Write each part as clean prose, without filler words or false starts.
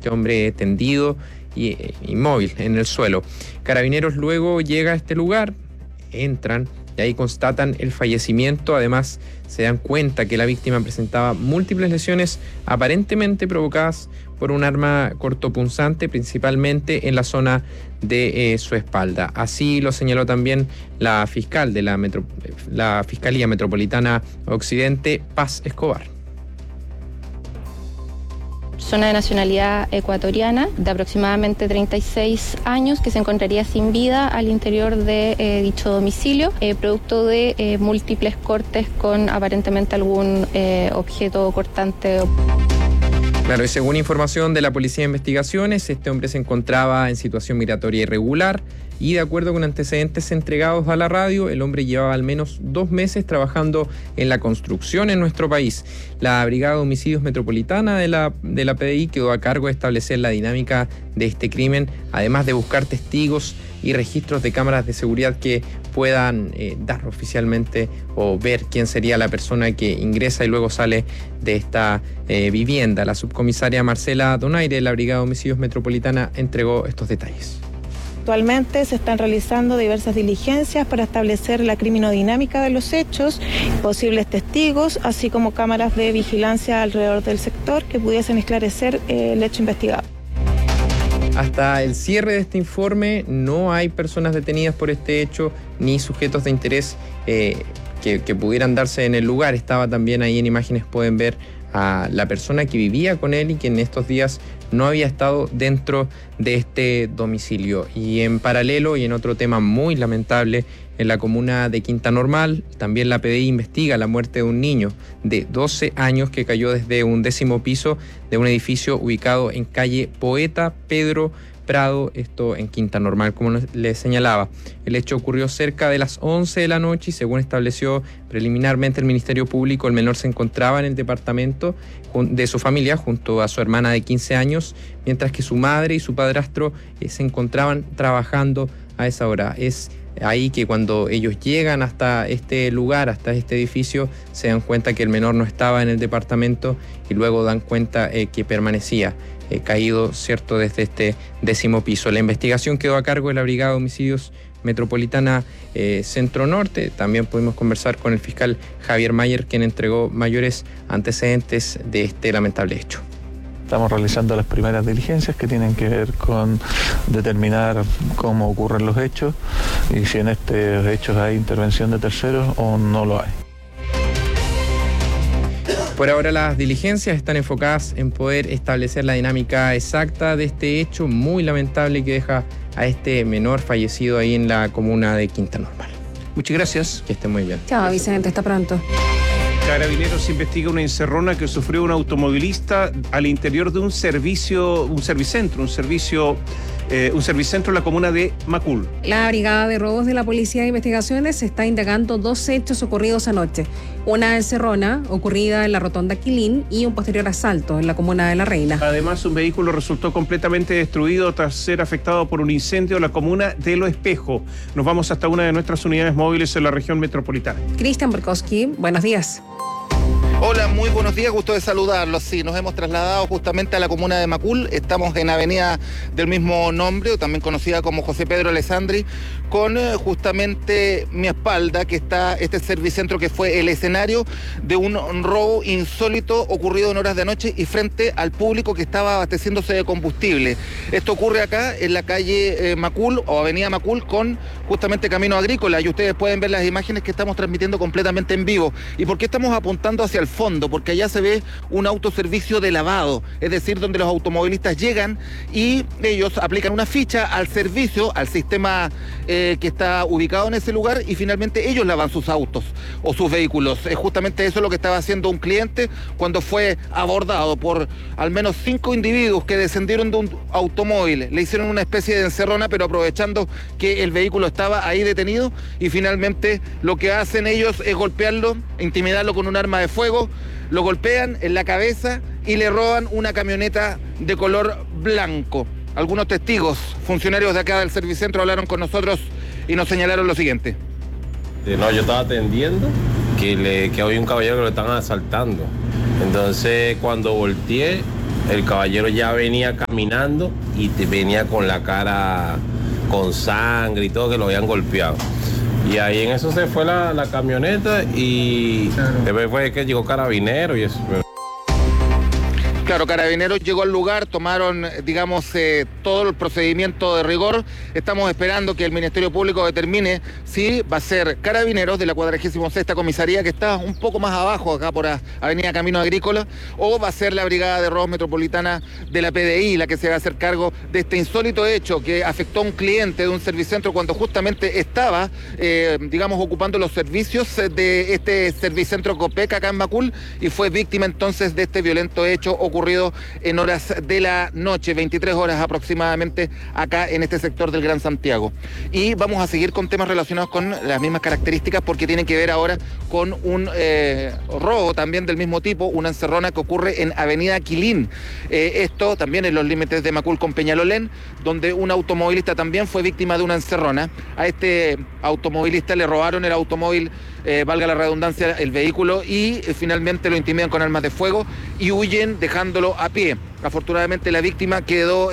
este hombre tendido y inmóvil en el suelo. Carabineros luego llega a este lugar, entran y ahí constatan el fallecimiento. Además, se dan cuenta que la víctima presentaba múltiples lesiones aparentemente provocadas por un arma cortopunzante, principalmente en la zona de su espalda. Así lo señaló también la fiscal de la Fiscalía Metropolitana Occidente, Paz Escobar. Persona de nacionalidad ecuatoriana de aproximadamente 36 años que se encontraría sin vida al interior de dicho domicilio, producto de múltiples cortes con aparentemente algún objeto cortante. Claro, y según información de la Policía de Investigaciones, este hombre se encontraba en situación migratoria irregular y, de acuerdo con antecedentes entregados a la radio, el hombre llevaba al menos 2 meses trabajando en la construcción en nuestro país. La Brigada de Homicidios Metropolitana de la PDI quedó a cargo de establecer la dinámica de este crimen, además de buscar testigos y registros de cámaras de seguridad que puedan dar oficialmente o ver quién sería la persona que ingresa y luego sale de esta vivienda. La subcomisaria Marcela Donaire de la Brigada de Homicidios Metropolitana entregó estos detalles. Actualmente se están realizando diversas diligencias para establecer la criminodinámica de los hechos, posibles testigos, así como cámaras de vigilancia alrededor del sector que pudiesen esclarecer el hecho investigado. Hasta el cierre de este informe no hay personas detenidas por este hecho ni sujetos de interés que pudieran darse en el lugar. Estaba también ahí en imágenes, pueden ver a la persona que vivía con él y que en estos días no había estado dentro de este domicilio. Y en paralelo y en otro tema muy lamentable, en la comuna de Quinta Normal, también la PDI investiga la muerte de un niño de 12 años que cayó desde un 10º piso de un edificio ubicado en calle Poeta Pedro Prado, esto en Quinta Normal, como les señalaba. El hecho ocurrió cerca de las 11 de la noche y, según estableció preliminarmente el Ministerio Público, el menor se encontraba en el departamento de su familia junto a su hermana de 15 años, mientras que su madre y su padrastro se encontraban trabajando a esa hora. Es ahí que cuando ellos llegan hasta este lugar, hasta este edificio, se dan cuenta que el menor no estaba en el departamento y luego dan cuenta que permanecía caído, ¿cierto?, desde este 10º piso. La investigación quedó a cargo de la Brigada de Homicidios Metropolitana Centro Norte. También pudimos conversar con el fiscal Javier Mayer, quien entregó mayores antecedentes de este lamentable hecho. Estamos realizando las primeras diligencias que tienen que ver con determinar cómo ocurren los hechos y si en estos hechos hay intervención de terceros o no lo hay. Por ahora las diligencias están enfocadas en poder establecer la dinámica exacta de este hecho muy lamentable que deja a este menor fallecido ahí en la comuna de Quinta Normal. Muchas gracias. Que esté muy bien. Chao, Vicente, hasta pronto. Carabineros investiga una encerrona que sufrió un automovilista al interior de un servicentro en la comuna de Macul. La Brigada de Robos de la Policía de Investigaciones está indagando 2 hechos ocurridos anoche. Una encerrona ocurrida en la rotonda Quilín y un posterior asalto en la comuna de La Reina. Además, un vehículo resultó completamente destruido tras ser afectado por un incendio en la comuna de Lo Espejo. Nos vamos hasta una de nuestras unidades móviles en la región metropolitana. Cristian Borkowski, buenos días. Hola, muy buenos días, gusto de saludarlos. Sí, nos hemos trasladado justamente a la comuna de Macul. Estamos en avenida del mismo nombre, o también conocida como José Pedro Alessandri, con justamente mi espalda, que está este servicentro que fue el escenario de un robo insólito ocurrido en horas de anoche y frente al público que estaba abasteciéndose de combustible. Esto ocurre acá en la calle Macul o avenida Macul con justamente Camino Agrícola, y ustedes pueden ver las imágenes que estamos transmitiendo completamente en vivo. ¿Y por qué estamos apuntando hacia el fondo? Porque allá se ve un autoservicio de lavado, es decir, donde los automovilistas llegan y ellos aplican una ficha al servicio, al sistema que está ubicado en ese lugar, y finalmente ellos lavan sus autos o sus vehículos. Es justamente eso lo que estaba haciendo un cliente cuando fue abordado por al menos 5 individuos que descendieron de un automóvil. Le hicieron una especie de encerrona, pero aprovechando que el vehículo estaba ahí detenido, y finalmente lo que hacen ellos es golpearlo, intimidarlo con un arma de fuego, lo golpean en la cabeza y le roban una camioneta de color blanco. Algunos testigos, funcionarios de acá del servicentro, hablaron con nosotros y nos señalaron lo siguiente. No, yo estaba atendiendo que había un caballero que lo estaban asaltando. Entonces, cuando volteé, el caballero ya venía caminando y venía con la cara con sangre y todo, que lo habían golpeado. Y ahí en eso se fue la camioneta y después fue que llegó Carabineros y eso. Claro, Carabineros llegó al lugar, tomaron, digamos, todo el procedimiento de rigor. Estamos esperando que el Ministerio Público determine si va a ser Carabineros de la 46ª Comisaría, que está un poco más abajo, acá por Avenida Camino Agrícola, o va a ser la Brigada de Robos Metropolitana de la PDI, la que se va a hacer cargo de este insólito hecho que afectó a un cliente de un servicentro cuando justamente estaba, digamos, ocupando los servicios de este servicentro Copec acá en Macul, y fue víctima entonces de este violento hecho ocurrido en horas de la noche, 23 horas aproximadamente, acá en este sector del Gran Santiago. Y vamos a seguir con temas relacionados con las mismas características, porque tienen que ver ahora con un robo también del mismo tipo, una encerrona que ocurre en Avenida Quilín. Esto también en los límites de Macul con Peñalolén, donde un automovilista también fue víctima de una encerrona. A este automovilista le robaron el automóvil, valga la redundancia, el vehículo, y finalmente lo intimidan con armas de fuego y huyen dejándolo a pie. Afortunadamente la víctima quedó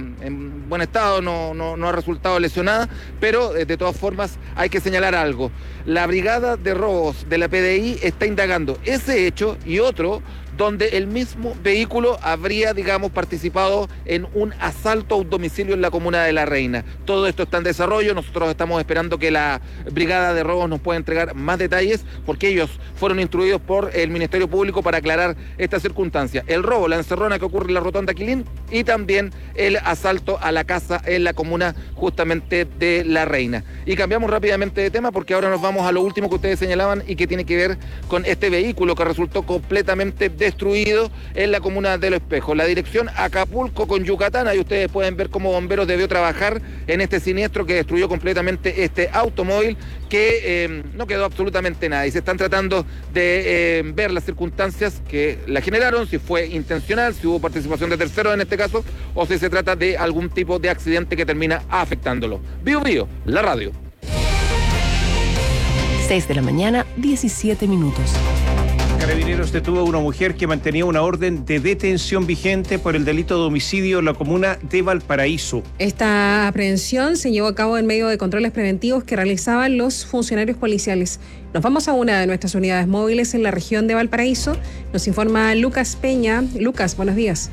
en buen estado, no ha resultado lesionada, pero de todas formas hay que señalar algo. La Brigada de Robos de la PDI está indagando ese hecho y otro donde el mismo vehículo habría, digamos, participado en un asalto a un domicilio en la comuna de La Reina. Todo esto está en desarrollo, nosotros estamos esperando que la Brigada de Robos nos pueda entregar más detalles, porque ellos fueron instruidos por el Ministerio Público para aclarar esta circunstancia. El robo, la encerrona que ocurre en la Rotonda Quilín, y también el asalto a la casa en la comuna justamente de La Reina. Y cambiamos rápidamente de tema, porque ahora nos vamos a lo último que ustedes señalaban y que tiene que ver con este vehículo que resultó completamente destruido en la comuna de Los Espejos. La dirección Acapulco con Yucatán, ahí ustedes pueden ver cómo bomberos debió trabajar en este siniestro que destruyó completamente este automóvil, que no quedó absolutamente nada, y se están tratando de ver las circunstancias que la generaron, si fue intencional, si hubo participación de terceros en este caso, o si se trata de algún tipo de accidente que termina afectándolo. Bio Bio, la radio. 6 de la mañana, 17 minutos. Carabineros detuvo a una mujer que mantenía una orden de detención vigente por el delito de homicidio en la comuna de Valparaíso. Esta aprehensión se llevó a cabo en medio de controles preventivos que realizaban los funcionarios policiales. Nos vamos a una de nuestras unidades móviles en la región de Valparaíso. Nos informa Lucas Peña. Lucas, buenos días.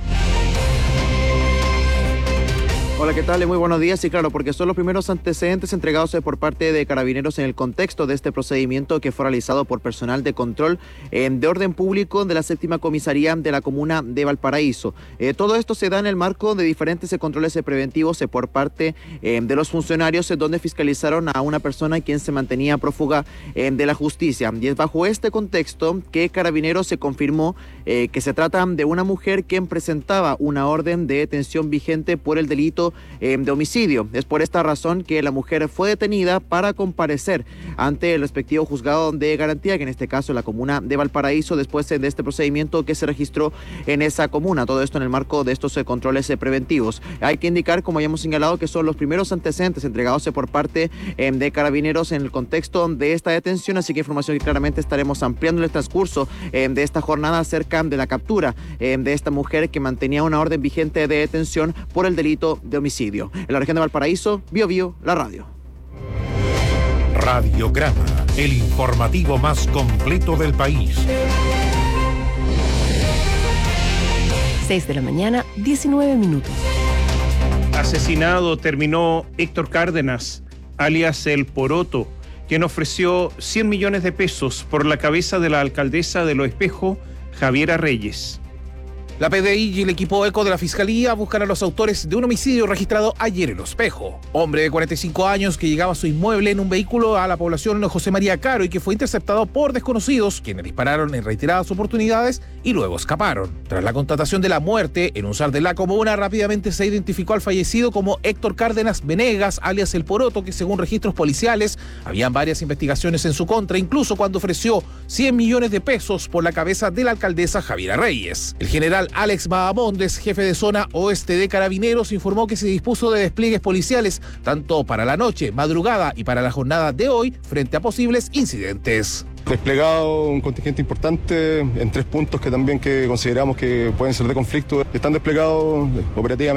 Hola, ¿qué tal? Muy buenos días. Sí, claro, porque son los primeros antecedentes entregados por parte de Carabineros en el contexto de este procedimiento que fue realizado por personal de control de orden público de la 7ª Comisaría de la comuna de Valparaíso. Todo esto se da en el marco de diferentes controles preventivos por parte de los funcionarios, donde fiscalizaron a una persona quien se mantenía prófuga de la justicia. Y es bajo este contexto que Carabineros se confirmó que se trata de una mujer quien presentaba una orden de detención vigente por el delito de homicidio. Es por esta razón que la mujer fue detenida para comparecer ante el respectivo juzgado de garantía, que en este caso la comuna de Valparaíso, después de este procedimiento que se registró en esa comuna. Todo esto en el marco de estos controles preventivos. Hay que indicar, como ya hemos señalado, que son los primeros antecedentes entregados por parte de Carabineros en el contexto de esta detención, así que información que claramente estaremos ampliando en el transcurso de esta jornada acerca de la captura de esta mujer que mantenía una orden vigente de detención por el delito de homicidio. En la región de Valparaíso, Bio Bio, la radio. Radiograma, el informativo más completo del país. 6 de la mañana, 19 minutos. Asesinado terminó Héctor Cárdenas, alias El Poroto, quien ofreció 100 millones de pesos por la cabeza de la alcaldesa de Los Espejos, Javiera Reyes. La PDI y el equipo ECO de la Fiscalía buscan a los autores de un homicidio registrado ayer en Los Espejos. Hombre de 45 años que llegaba a su inmueble en un vehículo a la población José María Caro y que fue interceptado por desconocidos, quienes dispararon en reiteradas oportunidades y luego escaparon. Tras la constatación de la muerte en un SAR de la comuna, rápidamente se identificó al fallecido como Héctor Cárdenas Venegas, alias El Poroto, que según registros policiales habían varias investigaciones en su contra, incluso cuando ofreció 100 millones de pesos por la cabeza de la alcaldesa Javiera Reyes. El general Alex Bahamondes, jefe de zona oeste de Carabineros, informó que se dispuso de despliegues policiales tanto para la noche, madrugada y para la jornada de hoy frente a posibles incidentes. Desplegado un contingente importante en 3 puntos que también consideramos que pueden ser de conflicto. Están desplegados operativamente